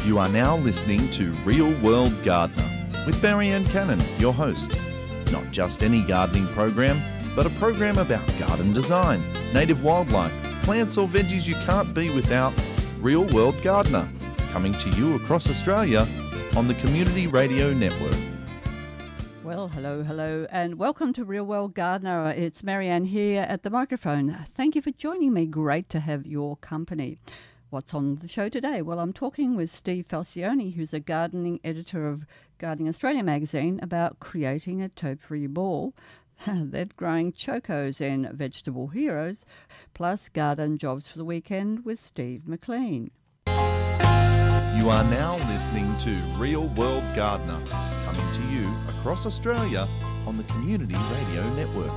You are now listening to Real World Gardener with Marianne Cannon, your host. Not just any gardening program, but a program about garden design, native wildlife, plants or veggies you can't be without. Real World Gardener, coming to you across Australia on the Community Radio Network. Well, hello, and welcome to Real World Gardener. It's Marianne here at the microphone. Thank you for joining me. Great to have your company. What's on the show today? Well, I'm talking with Steve Falcioni, who's a gardening editor of Gardening Australia magazine, about creating a topiary ball, then growing chocos and vegetable heroes, plus garden jobs for the weekend with Steve McLean. You are now listening to Real World Gardener, coming to you across Australia on the Community Radio Network.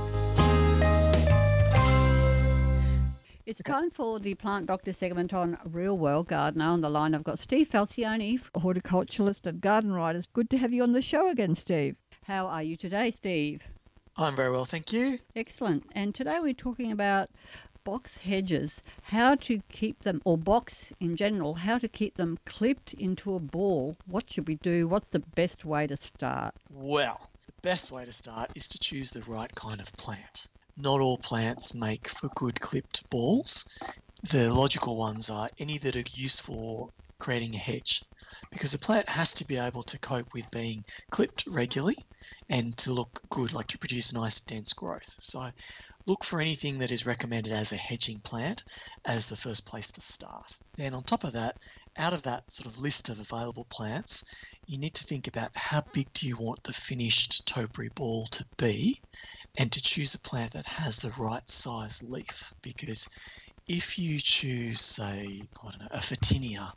It's time for the Plant Doctor segment on Real World Gardener. On the line, I've got Steve Falcioni, horticulturalist and garden writer. Good to have you on the show again, Steve. How are you today, Steve? I'm very well, thank you. Excellent. And today we're talking about box hedges, how to keep them, or box in general, how to keep them clipped into a ball. What should we do? What's the best way to start? Well, the best way to start is to choose the right kind of plant. Not all plants make for good clipped balls. The logical ones are any that are used for creating a hedge, because the plant has to be able to cope with being clipped regularly and to look good, like to produce nice dense growth. So look for anything that is recommended as a hedging plant as the first place to start. Then on top of that, out of that sort of list of available plants, you need to think about how big do you want the finished topiary ball to be, and to choose a plant that has the right size leaf. Because if you choose, say, a Photinia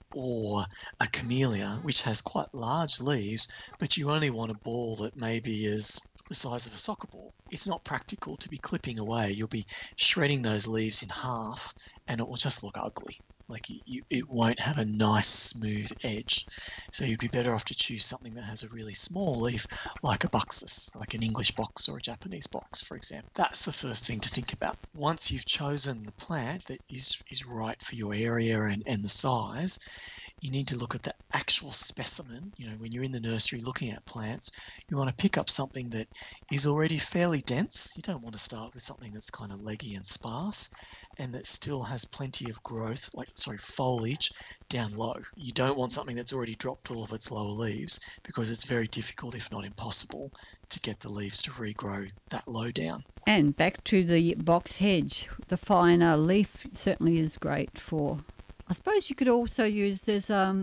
or a Camellia, which has quite large leaves, but you only want a ball that maybe is the size of a soccer ball, it's not practical to be clipping away. You'll be shredding those leaves in half and it will just look ugly. Like it won't have a nice smooth edge. So you'd be better off to choose something that has a really small leaf, like a Buxus, like an English box or a Japanese box, for example. That's the first thing to think about. Once you've chosen the plant that is right for your area and the size, you need to look at the actual specimen. You know, when you're in the nursery looking at plants, you want to pick up something that is already fairly dense. You don't want to start with something that's kind of leggy and sparse and that still has plenty of growth, foliage down low. You don't want something that's already dropped all of its lower leaves, because it's very difficult, if not impossible, to get the leaves to regrow that low down. And back to the box hedge, the finer leaf certainly is great for. I suppose you could also use, it's a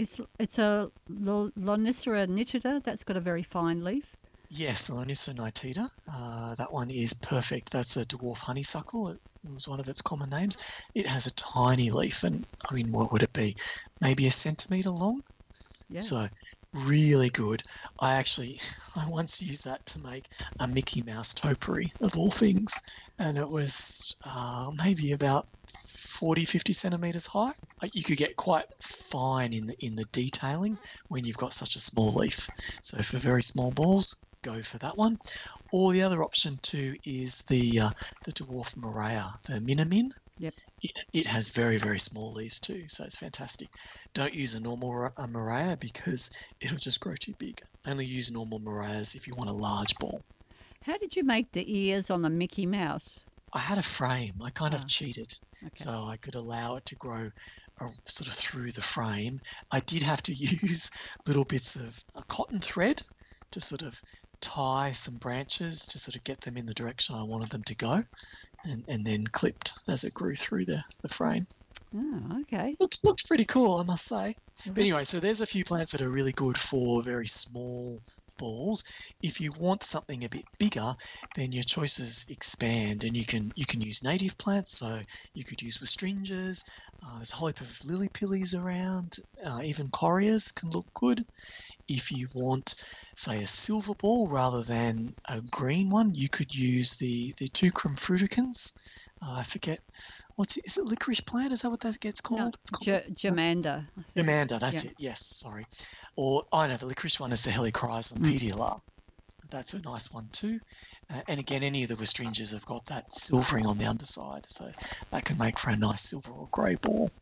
Lonicera nitida, that's got a very fine leaf. Yes, Lonicera nitida. That one is perfect. That's a dwarf honeysuckle. It was one of its common names. It has a tiny leaf, and I mean, what would it be? Maybe a centimetre long? Yeah. So really good. I once used that to make a Mickey Mouse topiary, of all things, and it was maybe about 40-50 centimetres high. You could get quite fine in the detailing when you've got such a small leaf. So for very small balls, go for that one. Or the other option too is the dwarf Murraya, the Minamin. Yep. It has very, very small leaves too, so it's fantastic. Don't use a normal Murraya because it'll just grow too big. Only use normal Murrayas if you want a large ball. How did you make the ears on the Mickey Mouse? I had a frame. I kind of cheated. Okay. So I could allow it to grow sort of through the frame. I did have to use little bits of a cotton thread to sort of tie some branches to sort of get them in the direction I wanted them to go, and then clipped as it grew through the frame. Oh, okay. Looked pretty cool, I must say. But anyway, so there's a few plants that are really good for very small balls. If you want something a bit bigger, then your choices expand, and you can use native plants. So you could use Westringias. There's a whole heap of lily pillies around. Even correas can look good. If you want, say, a silver ball rather than a green one, you could use the Tucrum fruticans. I forget. Is it licorice plant? Is that what that gets called? No, it's called Germander. Germander, that's it. Yes, sorry. Or I know the licorice one is the Helichrysum pediolar. That's a nice one too. And again, any of the Westringias have got that silvering on the underside, so that can make for a nice silver or grey ball.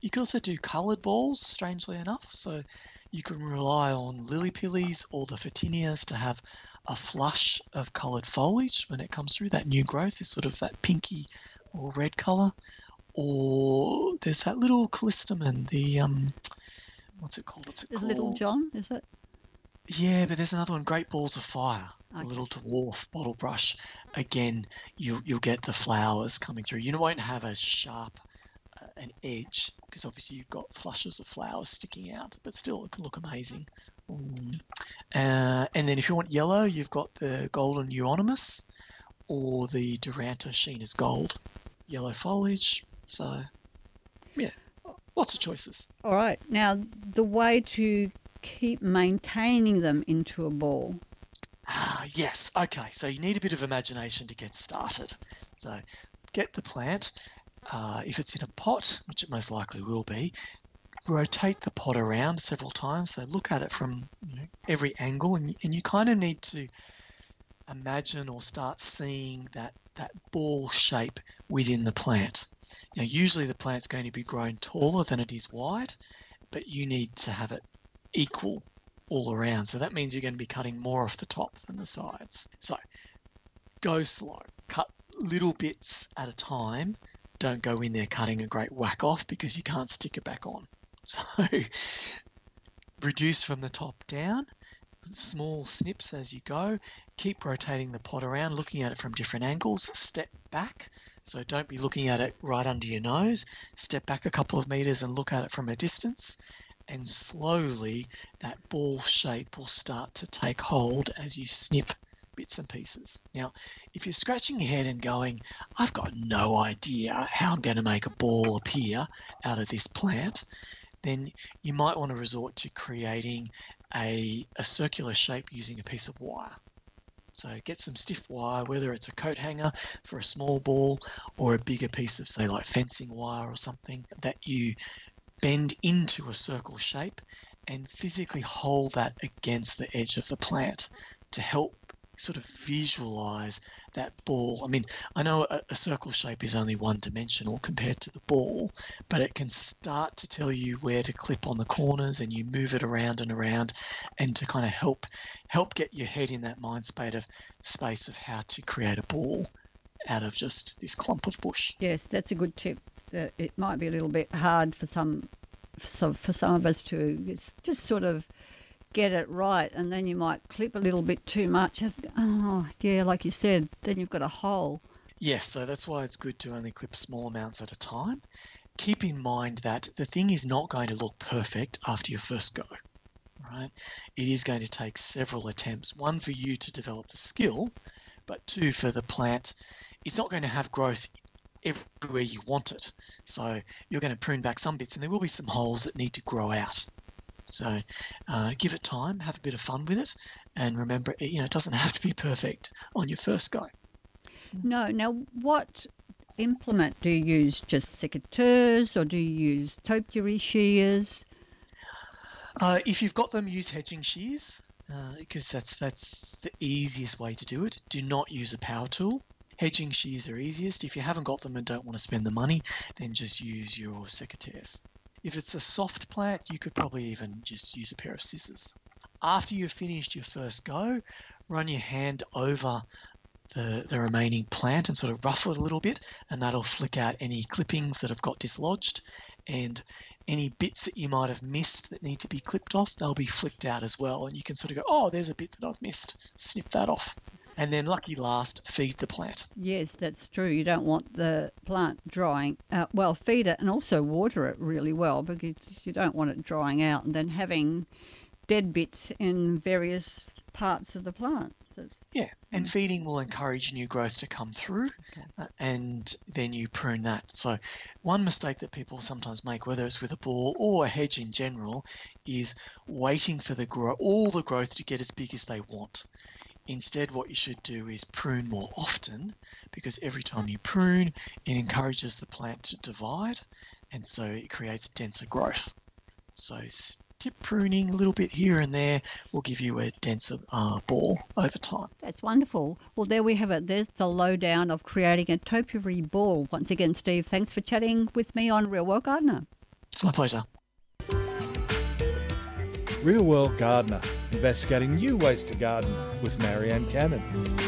You can also do coloured balls, strangely enough. So you can rely on lily pillies or the photinias to have a flush of coloured foliage when it comes through. That new growth is sort of that pinky or red colour. Or there's that little callistemon, the what's it called? Is Little John, is it? Yeah, but there's another one, Great Balls of Fire, Okay. the little dwarf bottle brush. Again, you'll get the flowers coming through. You won't have as sharp an edge because obviously you've got flushes of flowers sticking out, but still it can look amazing. And then if you want yellow, you've got the golden euonymus or the Duranta Sheen as Gold. Yellow foliage. So, yeah, lots of choices. All right. Now, the way to keep maintaining them into a ball. Yes. Okay. So you need a bit of imagination to get started. So get the plant. If it's in a pot, which it most likely will be, rotate the pot around several times. So look at it from every angle, and you kind of need to imagine or start seeing that ball shape within the plant. Now, usually the plant's going to be grown taller than it is wide, but you need to have it equal all around. So that means you're going to be cutting more off the top than the sides. So go slow. Cut little bits at a time. Don't go in there cutting a great whack off because you can't stick it back on. So reduce from the top down. Small snips as you go. Keep rotating the pot around, looking at it from different angles. Step back. So don't be looking at it right under your nose. Step back a couple of meters and look at it from a distance. And slowly that ball shape will start to take hold as you snip bits and pieces. Now, if you're scratching your head and going, I've got no idea how I'm going to make a ball appear out of this plant, then you might want to resort to creating a circular shape using a piece of wire. So get some stiff wire, whether it's a coat hanger for a small ball or a bigger piece of, say, like fencing wire or something, that you bend into a circle shape and physically hold that against the edge of the plant to help sort of visualize that ball. I mean, I know a circle shape is only one-dimensional compared to the ball, but it can start to tell you where to clip on the corners, and you move it around and around, and to kind of help get your head in that mind space of how to create a ball out of just this clump of bush. Yes, that's a good tip. It might be a little bit hard for some of us to just sort of get it right, and then you might clip a little bit too much. Oh, yeah, like you said, then you've got a hole. Yes, so that's why it's good to only clip small amounts at a time. Keep in mind that the thing is not going to look perfect after your first go, right? It is going to take several attempts, one for you to develop the skill, but two for the plant. It's not going to have growth everywhere you want it. So you're going to prune back some bits, and there will be some holes that need to grow out. So give it time, have a bit of fun with it, and remember, it doesn't have to be perfect on your first go. No. Now, what implement do you use? Just secateurs, or do you use topiary shears? If you've got them, use hedging shears because that's the easiest way to do it. Do not use a power tool. Hedging shears are easiest. If you haven't got them and don't want to spend the money, then just use your secateurs. If it's a soft plant, you could probably even just use a pair of scissors. After you've finished your first go, run your hand over the remaining plant and sort of ruffle it a little bit, and that'll flick out any clippings that have got dislodged, and any bits that you might have missed that need to be clipped off, they'll be flicked out as well, and you can sort of go, oh, there's a bit that I've missed, snip that off. And then lucky last, feed the plant. Yes, that's true. You don't want the plant drying. Feed it and also water it really well, because you don't want it drying out and then having dead bits in various parts of the plant. Yeah, and feeding will encourage new growth to come through, and then you prune that. So one mistake that people sometimes make, whether it's with a ball or a hedge in general, is waiting for all the growth to get as big as they want. Instead, what you should do is prune more often, because every time you prune, it encourages the plant to divide, and so it creates denser growth. So tip pruning a little bit here and there will give you a denser ball over time. That's wonderful. Well, there we have it. There's the lowdown of creating a topiary ball. Once again, Steve, thanks for chatting with me on Real World Gardener. It's my pleasure. Real World Gardener, investigating new ways to garden with Marianne Cannon.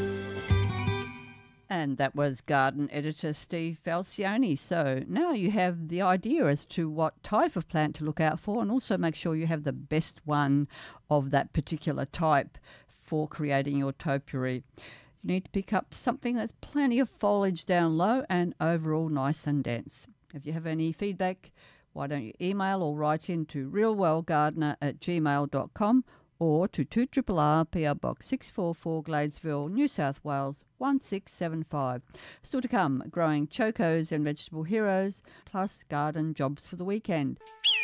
And that was garden editor Steve Falcioni. So now you have the idea as to what type of plant to look out for, and also make sure you have the best one of that particular type for creating your topiary. You need to pick up something that's plenty of foliage down low and overall nice and dense. If you have any feedback, why don't you email or write in to realworldgardener@gmail.com or to 2RRR PO Box 644 Gladesville, New South Wales 1675. Still to come, growing chocos and vegetable heroes, plus garden jobs for the weekend.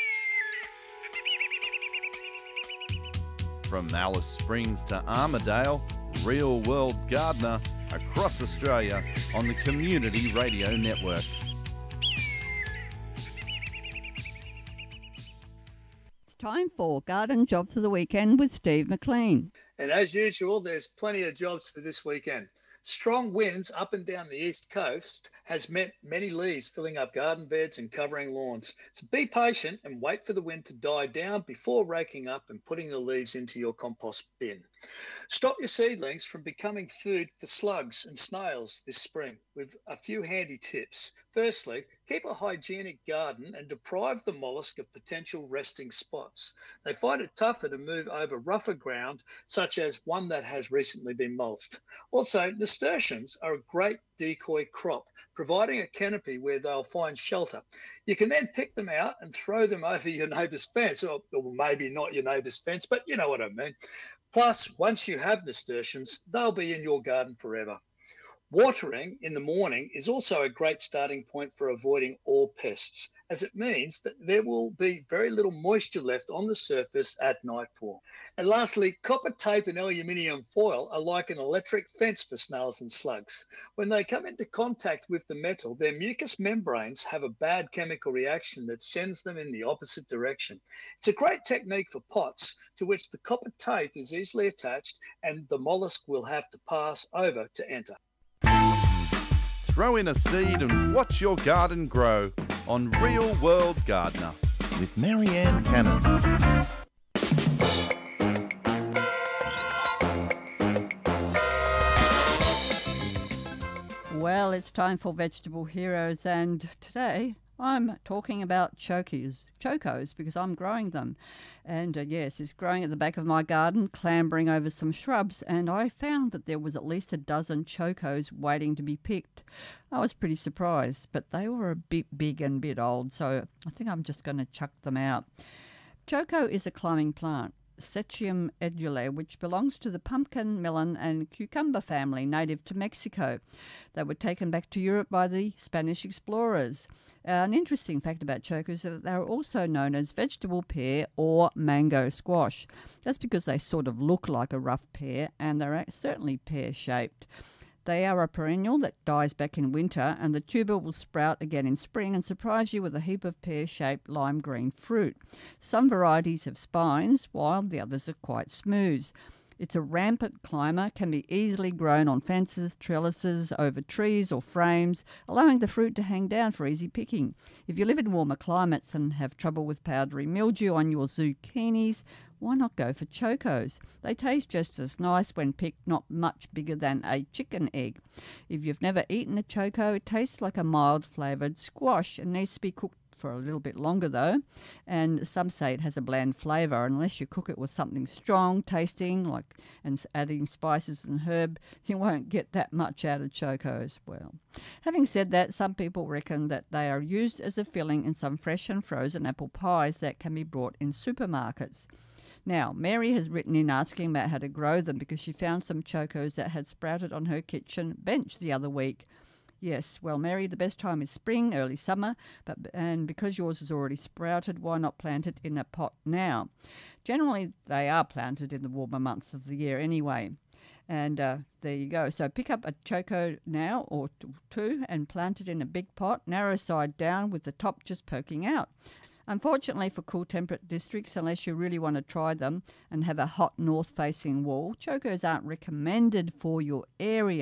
From Alice Springs to Armidale, Real World Gardener across Australia on the Community Radio Network. Time for Garden Jobs of the Weekend with Steve McLean. And as usual, there's plenty of jobs for this weekend. Strong winds up and down the east coast has meant many leaves filling up garden beds and covering lawns. So be patient and wait for the wind to die down before raking up and putting the leaves into your compost bin. Stop your seedlings from becoming food for slugs and snails this spring with a few handy tips. Firstly, keep a hygienic garden and deprive the mollusk of potential resting spots. They find it tougher to move over rougher ground, such as one that has recently been mulched. Also, nasturtiums are a great decoy crop, providing a canopy where they'll find shelter. You can then pick them out and throw them over your neighbour's fence, or maybe not your neighbour's fence, but you know what I mean. Plus, once you have nasturtiums, they'll be in your garden forever. Watering in the morning is also a great starting point for avoiding all pests, as it means that there will be very little moisture left on the surface at nightfall. And lastly, copper tape and aluminium foil are like an electric fence for snails and slugs. When they come into contact with the metal, their mucous membranes have a bad chemical reaction that sends them in the opposite direction. It's a great technique for pots to which the copper tape is easily attached and the mollusk will have to pass over to enter. Throw in a seed and watch your garden grow on Real World Gardener with Marianne Cannon. Well, it's time for Vegetable Heroes, and today I'm talking about chocos, because I'm growing them. And yes, it's growing at the back of my garden, clambering over some shrubs, and I found that there was at least a dozen chocos waiting to be picked. I was pretty surprised, but they were a bit big and a bit old, so I think I'm just going to chuck them out. Choco is a climbing plant, Sechium edule, which belongs to the pumpkin, melon and cucumber family native to Mexico. They were taken back to Europe by the Spanish explorers. An interesting fact about chocos is that they're also known as vegetable pear or mango squash. That's because they sort of look like a rough pear, and they're certainly pear-shaped. They are a perennial that dies back in winter, and the tuber will sprout again in spring and surprise you with a heap of pear-shaped lime green fruit. Some varieties have spines, while the others are quite smooth. It's a rampant climber, can be easily grown on fences, trellises, over trees or frames, allowing the fruit to hang down for easy picking. If you live in warmer climates and have trouble with powdery mildew on your zucchinis, why not go for chocos? They taste just as nice when picked, not much bigger than a chicken egg. If you've never eaten a choco, it tastes like a mild flavoured squash and needs to be cooked for a little bit longer though, and some say it has a bland flavour. Unless you cook it with something strong tasting and adding spices and herb, you won't get that much out of chocos. Well, having said that, some people reckon that they are used as a filling in some fresh and frozen apple pies that can be bought in supermarkets. Now, Mary has written in asking about how to grow them because she found some chocos that had sprouted on her kitchen bench the other week. Yes, well, Mary, the best time is spring, early summer, and because yours is already sprouted, why not plant it in a pot now? Generally, they are planted in the warmer months of the year anyway. And there you go. So pick up a choco now or two and plant it in a big pot, narrow side down with the top just poking out. Unfortunately for cool temperate districts, unless you really want to try them and have a hot north-facing wall, chocos aren't recommended for your area.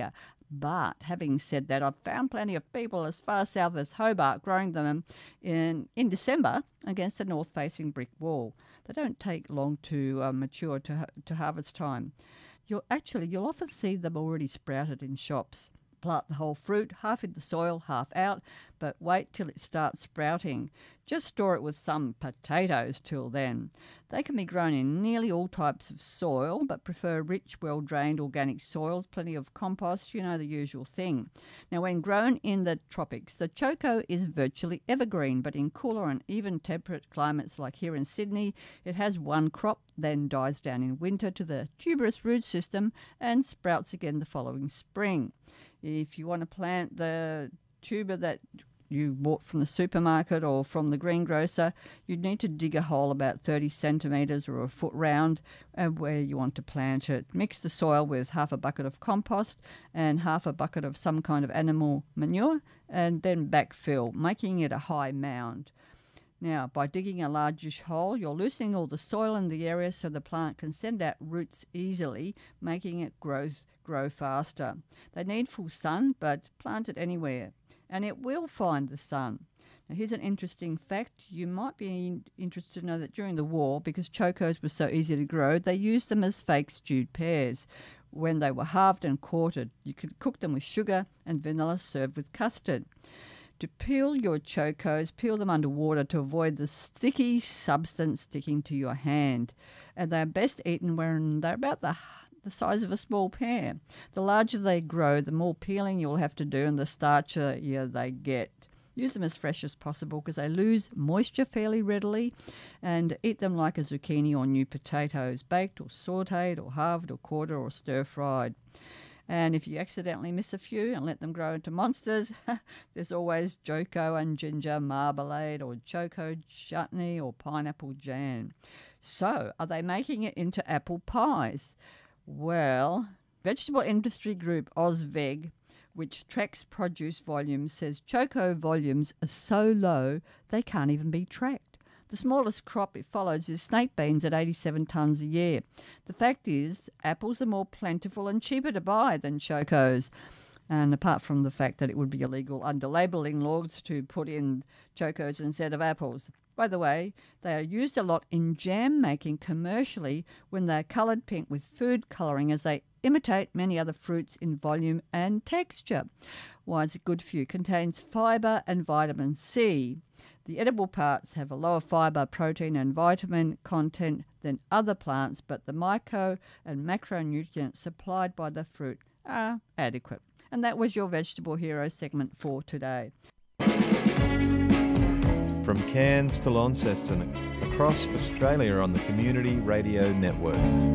But having said that, I've found plenty of people as far south as Hobart growing them in December against a north-facing brick wall. They don't take long to mature to harvest time. You'll often see them already sprouted in shops. Plant the whole fruit, half in the soil, half out, but wait till it starts sprouting. Just store it with some potatoes till then. They can be grown in nearly all types of soil, but prefer rich, well-drained organic soils, plenty of compost, the usual thing. Now, when grown in the tropics, the choco is virtually evergreen, but in cooler and even temperate climates like here in Sydney, it has one crop, then dies down in winter to the tuberous root system and sprouts again the following spring. If you want to plant the tuber that you bought from the supermarket or from the greengrocer, you'd need to dig a hole about 30 centimetres or a foot round where you want to plant it. Mix the soil with half a bucket of compost and half a bucket of some kind of animal manure and then backfill, making it a high mound. Now, by digging a largish hole, you're loosening all the soil in the area so the plant can send out roots easily, making it grow faster. They need full sun, but plant it anywhere, and it will find the sun. Now, here's an interesting fact. You might be interested to know that during the war, because chocos were so easy to grow, they used them as fake stewed pears. When they were halved and quartered, you could cook them with sugar and vanilla served with custard. To peel your chocos, peel them under water to avoid the sticky substance sticking to your hand. And they're best eaten when they're about the size of a small pear. The larger they grow, the more peeling you'll have to do and the starchier they get. Use them as fresh as possible because they lose moisture fairly readily, and eat them like a zucchini or new potatoes, baked or sautéed or halved or quartered or stir-fried. And if you accidentally miss a few and let them grow into monsters, there's always Joko and ginger marmalade or Choco chutney or pineapple jam. So, are they making it into apple pies? Well, vegetable industry group Ozveg, which tracks produce volumes, says Choco volumes are so low they can't even be tracked. The smallest crop it follows is snake beans at 87 tonnes a year. The fact is, apples are more plentiful and cheaper to buy than chocos. And apart from the fact that it would be illegal under labelling laws to put in chocos instead of apples. By the way, they are used a lot in jam making commercially when they are coloured pink with food colouring as they imitate many other fruits in volume and texture. Why is it good for you? Contains fibre and vitamin C. The edible parts have a lower fibre, protein and vitamin content than other plants, but the micro and macronutrients supplied by the fruit are adequate. And that was your Vegetable Hero segment for today. From Cairns to Launceston, across Australia on the Community Radio Network.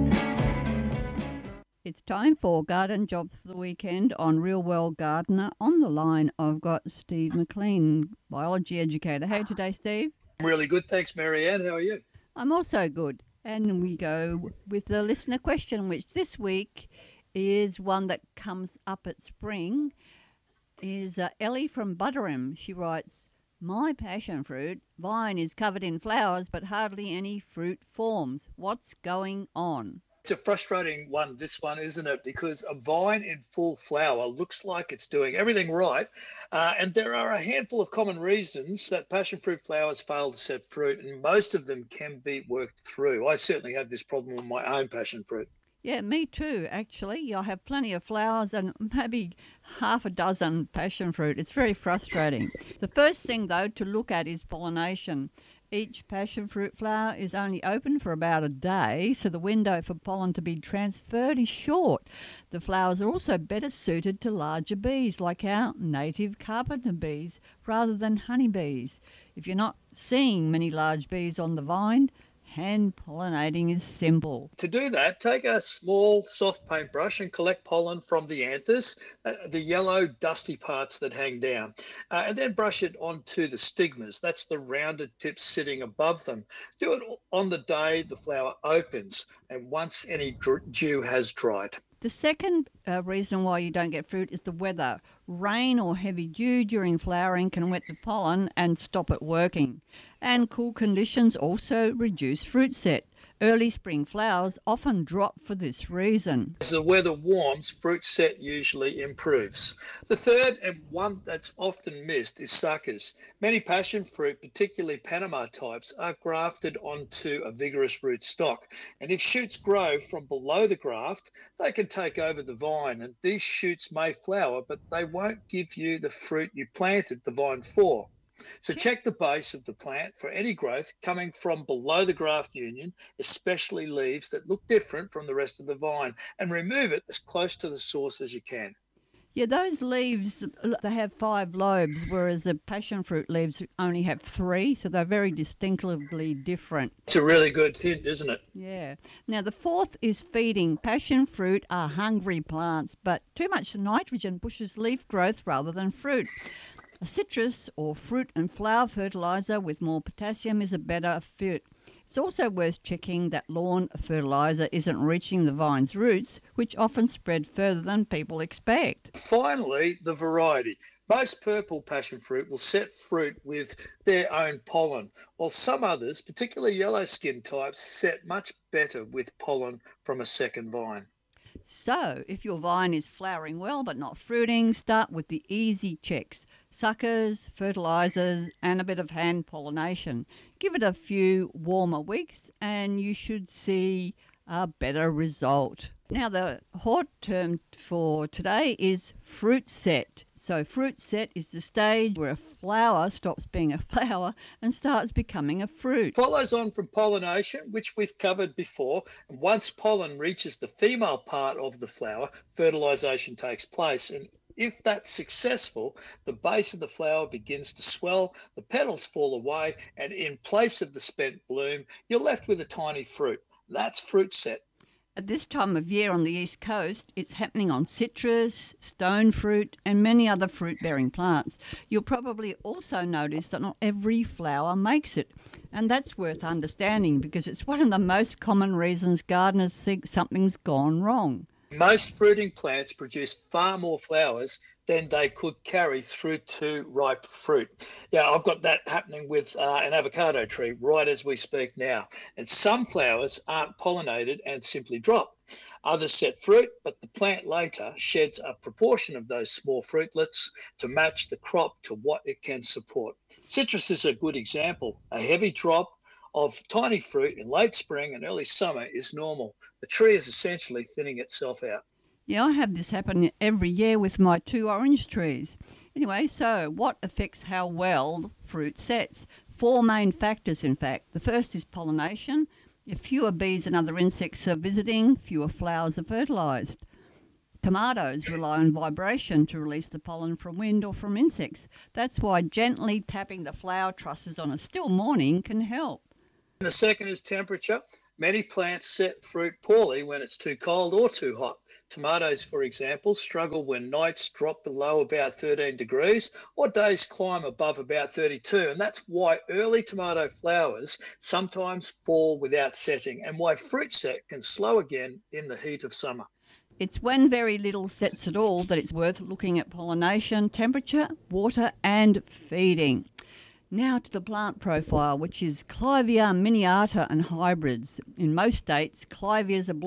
It's time for Garden Jobs for the Weekend on Real World Gardener. On the line, I've got Steve McLean, biology educator. How are you today, Steve? I'm really good, thanks, Marianne. How are you? I'm also good. And we go with the listener question, which this week is one that comes up at spring, is Ellie from Butterham. She writes, my passion fruit vine is covered in flowers, but hardly any fruit forms. What's going on? It's a frustrating one, this one, isn't it? Because a vine in full flower looks like it's doing everything right. And there are a handful of common reasons that passion fruit flowers fail to set fruit, and most of them can be worked through. I certainly have this problem with my own passion fruit. Yeah, me too, actually. I have plenty of flowers and maybe half a dozen passion fruit. It's very frustrating. The first thing, though, to look at is pollination. Each passion fruit flower is only open for about a day, so the window for pollen to be transferred is short. The flowers are also better suited to larger bees, like our native carpenter bees, rather than honeybees. If you're not seeing many large bees on the vine, hand pollinating is simple. To do that, take a small soft paintbrush and collect pollen from the anthers, the yellow dusty parts that hang down, and then brush it onto the stigmas. That's the rounded tips sitting above them. Do it on the day the flower opens and once any dew has dried. The second reason why you don't get fruit is the weather. Rain or heavy dew during flowering can wet the pollen and stop it working. And cool conditions also reduce fruit set. Early spring flowers often drop for this reason. As the weather warms, fruit set usually improves. The third, and one that's often missed, is suckers. Many passion fruit, particularly Panama types, are grafted onto a vigorous root stock. And if shoots grow from below the graft, they can take over the vine. And these shoots may flower, but they won't give you the fruit you planted the vine for. So check the base of the plant for any growth coming from below the graft union, especially leaves that look different from the rest of the vine, and remove it as close to the source as you can. Yeah, those leaves, they have 5 lobes, whereas the passion fruit leaves only have 3, so they're very distinctively different. It's a really good hint, isn't it? Yeah. Now, the fourth is feeding. Passion fruit are hungry plants, but too much nitrogen pushes leaf growth rather than fruit. A citrus or fruit and flower fertiliser with more potassium is a better fit. It's also worth checking that lawn fertiliser isn't reaching the vine's roots, which often spread further than people expect. Finally, the variety. Most purple passion fruit will set fruit with their own pollen, while some others, particularly yellow skin types, set much better with pollen from a second vine. So, if your vine is flowering well but not fruiting, start with the easy checks. Suckers, fertilisers, and a bit of hand pollination. Give it a few warmer weeks and you should see a better result. Now, the hot term for today is fruit set. So fruit set is the stage where a flower stops being a flower and starts becoming a fruit. Follows on from pollination, which we've covered before, and once pollen reaches the female part of the flower, fertilisation takes place, and if that's successful, the base of the flower begins to swell, the petals fall away, and in place of the spent bloom, you're left with a tiny fruit. That's fruit set. At this time of year on the East Coast, it's happening on citrus, stone fruit, and many other fruit-bearing plants. You'll probably also notice that not every flower makes it, and that's worth understanding because it's one of the most common reasons gardeners think something's gone wrong. Most fruiting plants produce far more flowers than they could carry through to ripe fruit. Yeah, I've got that happening with an avocado tree right as we speak now. And some flowers aren't pollinated and simply drop. Others set fruit, but the plant later sheds a proportion of those small fruitlets to match the crop to what it can support. Citrus is a good example. A heavy drop of tiny fruit in late spring and early summer is normal. The tree is essentially thinning itself out. Yeah, I have this happen every year with my 2 orange trees. Anyway, so what affects how well fruit sets? 4 main factors, in fact. The first is pollination. If fewer bees and other insects are visiting, fewer flowers are fertilised. Tomatoes rely on vibration to release the pollen from wind or from insects. That's why gently tapping the flower trusses on a still morning can help. And the second is temperature. Many plants set fruit poorly when it's too cold or too hot. Tomatoes, for example, struggle when nights drop below about 13 degrees or days climb above about 32. And that's why early tomato flowers sometimes fall without setting and why fruit set can slow again in the heat of summer. It's when very little sets at all that it's worth looking at pollination, temperature, water and feeding. Now to the plant profile, which is Clivia miniata and hybrids. In most states, Clivias are